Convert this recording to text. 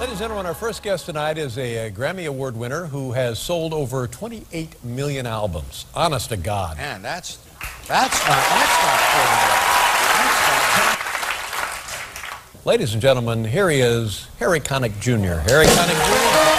Ladies and gentlemen, our first guest tonight is a Grammy Award winner who has sold over 28 million albums. Honest to God. Man, that's not Ladies and gentlemen, here he is, Harry Connick Jr. Harry Connick Jr.